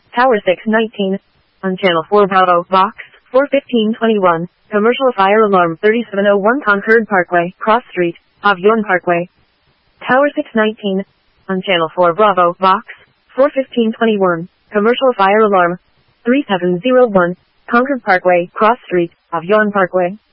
Tower 619. On Channel 4 Bravo, Box 41521. Commercial fire alarm 3701 Concord Parkway, Cross Street, Avion Parkway. Tower 619. On Channel 4 Bravo, Box 41521. Commercial fire alarm 3701. Concord Parkway, Cross Street, Avion Parkway.